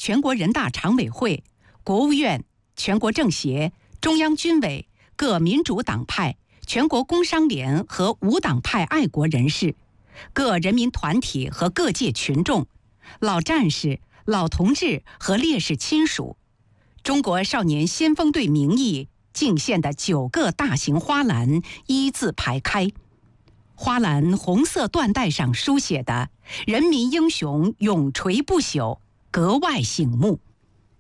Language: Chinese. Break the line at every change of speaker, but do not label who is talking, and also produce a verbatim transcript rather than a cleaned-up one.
全国人大常委会、国务院、全国政协、中央军委、各民主党派、全国工商联和无党派爱国人士、各人民团体和各界群众、老战士、老同志和烈士亲属，中国少年先锋队名义敬献的九个大型花篮一字排开，花篮红色缎带上书写的“人民英雄永垂不朽”格外醒目。